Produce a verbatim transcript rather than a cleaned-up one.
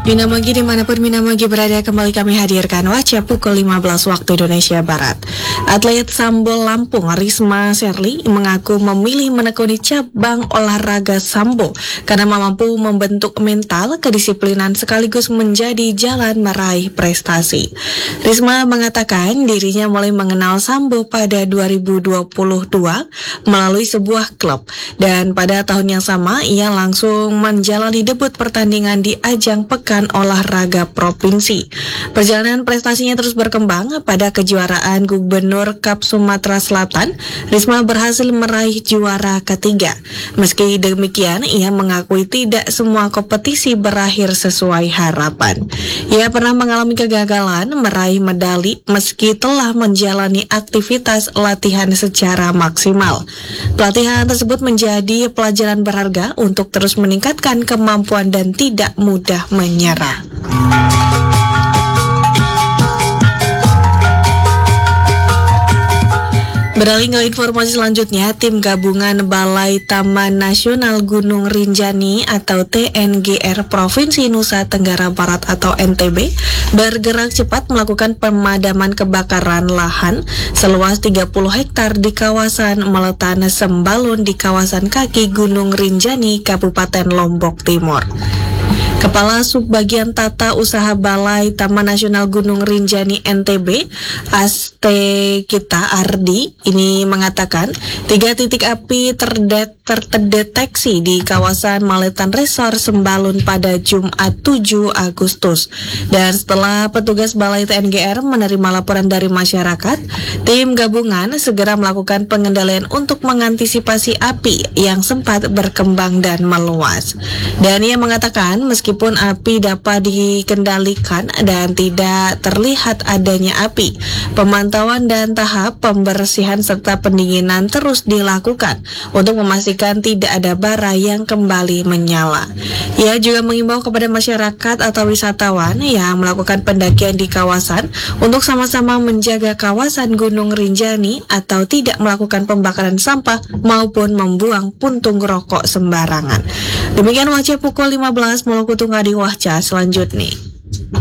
Bina Magi dimanapun Bina Magi berada, kembali kami hadirkan Waca pukul lima belas waktu Indonesia Barat. Atlet Sambo Lampung Risma Sherly mengaku memilih menekuni cabang olahraga Sambo karena mampu membentuk mental, kedisiplinan sekaligus menjadi jalan meraih prestasi. Risma mengatakan dirinya mulai mengenal Sambo pada dua ribu dua puluh dua melalui sebuah klub, dan pada tahun yang sama ia langsung menjalani debut pertandingan di ajang Pekan Olahraga Provinsi. Perjalanan prestasinya terus berkembang. Pada kejuaraan Gubernur Cup Sumatera Selatan, Risma berhasil meraih juara ketiga. Meski demikian, ia mengakui tidak semua kompetisi berakhir sesuai harapan. Ia pernah mengalami kegagalan meraih medali meski telah menjalani aktivitas latihan secara maksimal. Pelatihan tersebut menjadi pelajaran berharga untuk terus meningkatkan kemampuan dan tidak mudah menyerah. Beralih ke informasi selanjutnya, tim gabungan Balai Taman Nasional Gunung Rinjani atau T N G R Provinsi Nusa Tenggara Barat atau N T B bergerak cepat melakukan pemadaman kebakaran lahan seluas tiga puluh hektar di kawasan Meletan Sembalun di kawasan kaki Gunung Rinjani, Kabupaten Lombok Timur. Kepala Subbagian Tata Usaha Balai Taman Nasional Gunung Rinjani N T B, Astekita Ardi, ini mengatakan tiga titik api terdet terdeteksi di kawasan Maletan Resor Sembalun pada Jumat tujuh Agustus. Dan setelah petugas Balai T N G R menerima laporan dari masyarakat, tim gabungan segera melakukan pengendalian untuk mengantisipasi api yang sempat berkembang dan meluas. Dan ia mengatakan meskipun api dapat dikendalikan dan tidak terlihat adanya api, pemantauan dan tahap pembersihan serta pendinginan terus dilakukan untuk memastikan tidak ada bara yang kembali menyala. Ia juga mengimbau kepada masyarakat atau wisatawan yang melakukan pendakian di kawasan untuk sama-sama menjaga kawasan Gunung Rinjani atau tidak melakukan pembakaran sampah maupun membuang puntung rokok sembarangan. Demikian Waca pukul lima belas, Maluku Tunggal di Waca selanjutnya.